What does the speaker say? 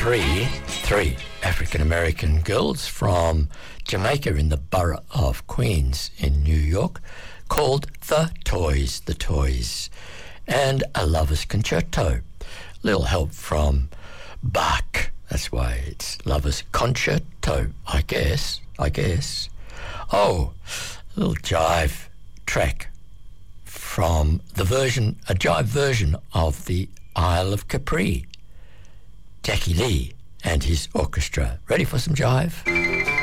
three African-American girls from Jamaica in the borough of Queens in New York called The Toys, and a Lover's Concerto. Little help from Bach, that's why it's Lover's Concerto, I guess. Oh, a little jive track from a jive version of the Isle of Capri. Jackie Lee and his orchestra. Ready for some jive?